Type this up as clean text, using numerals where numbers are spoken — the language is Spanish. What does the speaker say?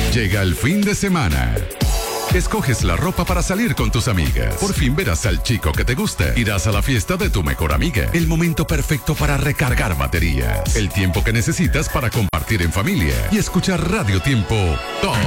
Llega el fin de semana. Escoges la ropa para salir con tus amigas. Por fin verás al chico que te gusta. Irás a la fiesta de tu mejor amiga. El momento perfecto para recargar baterías. El tiempo que necesitas para compartir en familia y escuchar Radio Tiempo todo